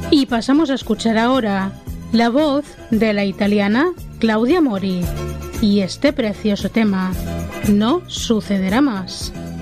Y pasamos a escuchar ahora la voz de la italiana Claudia Mori y este precioso tema, No sucederá más.